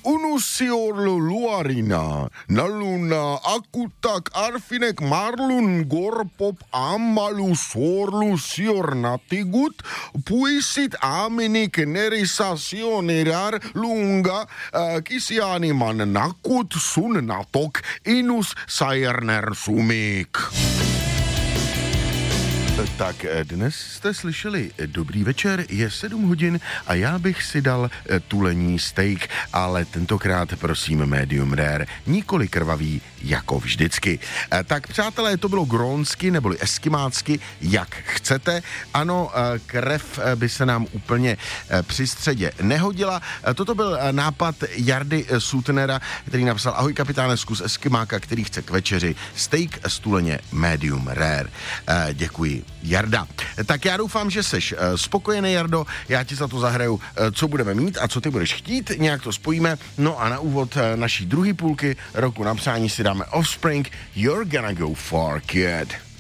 Unusior luarina, naluna akutak arfinek marlun gorpop ammalu sorlu siornatigut, puisit aminik nerisasionerar lunga kisianiman nakut sun natok inus sajerner sumik. Tak dnes jste slyšeli Dobrý večer, je 7 hodin a já bych si dal tulení steak, ale tentokrát prosím medium rare, nikoli krvavý jako vždycky. Tak přátelé, to bylo grónsky neboli eskimácky, jak chcete. Ano, krev by se nám úplně při středě nehodila. Toto byl nápad Jardy Sutnera, který napsal: ahoj kapitáne, zkus eskimáka, který chce k večeři steak stuleně medium rare. Děkuji, Jarda. Tak já doufám, že seš spokojený, Jardo, já ti za to zahraju, co budeme mít a co ty budeš chtít, nějak to spojíme. No a na úvod naší druhé půlky roku na přání si dáme Offspring, You're Gonna Go Far, Kid.